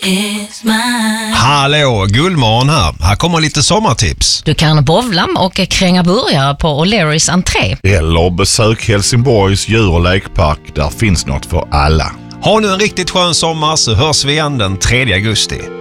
is mine. Hallå, Gullmorgon här. Här kommer lite sommartips. Du kan bowla och kränga burgare på O'Learys entré. Eller besök Helsingborgs djur- och lekpark. Där finns något för alla. Ha nu en riktigt skön sommar så hörs vi igen den 3 augusti.